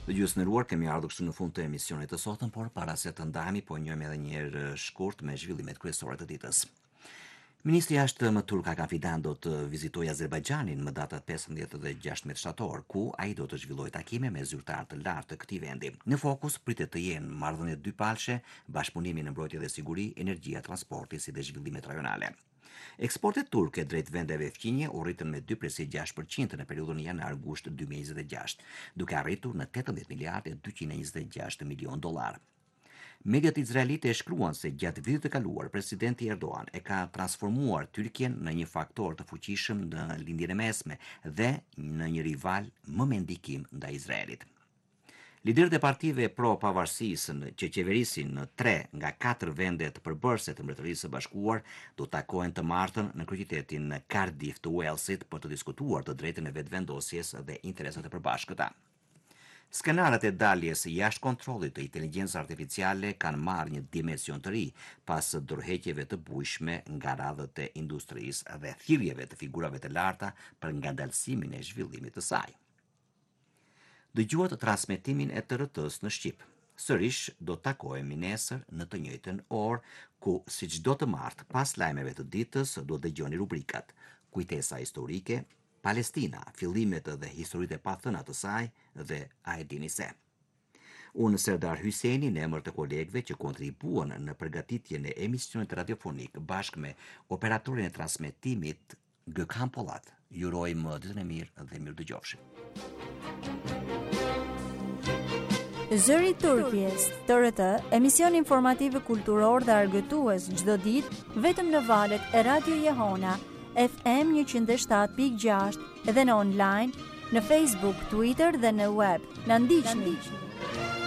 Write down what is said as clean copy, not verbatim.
Dëgjuesnëruar, kemi ardhur kështu në fund të emisionit të sotëm, por para se të ndahemi, po njojmë edhe një herë shkurt me zhvillimet kryesore të ditës. Ministri i jashtëm turk Hakan Fidan do të vizitojë Azerbajxhanin më datat 15 dhe 16 shtator, ku ai do të zhvillojë takime me zyrtarë të lartë të këtij vendi. Në fokus pritet të jenë marrëdhëniet dypalshe, bashkëpunimi në mbrojtje dhe siguri, energjia, transporti si dhe zhvillimet rajonale. Eksportet turke drejt vendeve fqinje u rritën me 2,6% në periudhën janar-gusht 2026, duke arritur në 18 miliardë e 226 milion dollar. Mediat izraelite e shkruan se gjatë vitit të kaluar, presidenti Erdogan e ka transformuar Tyrkien në një faktor të fuqishëm në lindjen e mesme dhe në një rival më me ndikim ndaj Izraelit. Liderët e partive pro-pavarësisë që qeverisin në 3 nga 4 vendet përbërëse të Mbretërisë së Bashkuar do takohen të martën në kryeqytetin Cardiff të Walesit për të diskutuar të drejtën e vetëvendosjes dhe interesat e përbashkëta. Skenaret e daljes jashtë kontrollit të inteligjencës artificiale kanë marrë një dimension të ri pas dorëheqjeve të bujshme nga radhët e industrisë dhe thirrjeve të figurave të larta për ngadalësimin e zhvillimit të saj. Dëgjuat transmetimin e TRT-s në Shqip. Sërish do të takohemi nesër në të njëjtën orë, ku si çdo të martë pas lajmeve të ditës do dëgjoni rubrikat Kujtesa historike, Palestina, fillimet dhe historitë e pathëna të saj dhe a e dini se. Unë Serdar Hyseni në emër të kolegëve që kontribuan në përgatitjen e emisionit radiofonik bashkë me operatorin e transmetimit Gökhan Pollat. Ju urojmë ditën e mirë dhe mirëdëgjofshim. Zëri i Turqisë, TRT, emision informativ kulturor dhe argëtues çdo ditë vetëm në valët e Radio Jehona, FM 107.6 dhe në online, në Facebook, Twitter dhe në web. Na ndiqni.